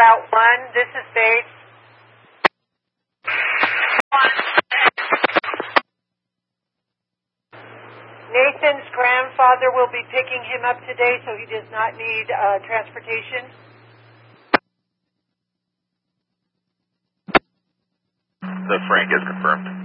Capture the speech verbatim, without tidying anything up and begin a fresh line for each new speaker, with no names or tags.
Route one. This is Bates. Nathan's grandfather will be picking him up today, so he does not need uh, transportation.
The Frank is confirmed.